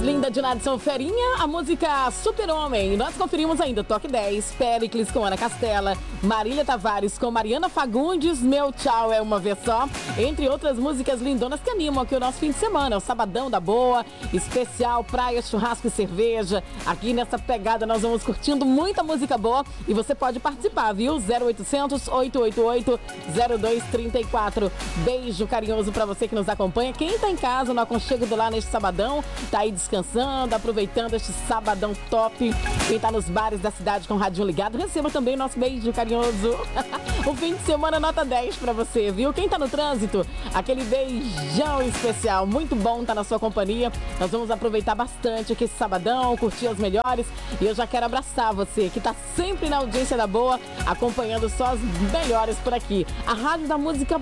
Linda de Nadson Ferinha, a música Super-Homem. Nós conferimos ainda Toque 10, Péricles com Ana Castela, Marília Tavares com Mariana Fagundes, Meu Tchau é uma vez só, entre outras músicas lindonas que animam aqui o nosso fim de semana. É o Sabadão da Boa, especial praia, churrasco e cerveja. Aqui nessa pegada nós vamos curtindo muita música boa e você pode participar, viu? 0800 888 0234. Beijo carinhoso pra você que nos acompanha. Quem tá em casa no aconchego do lar neste sabadão, tá aí descansando, aproveitando este sabadão top. Quem tá nos bares da cidade com o radinho ligado, receba também nosso beijo carinhoso. O fim de semana nota 10 pra você, viu? Quem tá no trânsito, aquele beijão especial. Muito bom tá na sua companhia. Nós vamos aproveitar bastante aqui esse sabadão, curtir as melhores. E eu já quero abraçar você que tá sempre na audiência da Boa, acompanhando só as melhores por aqui. A Rádio da Música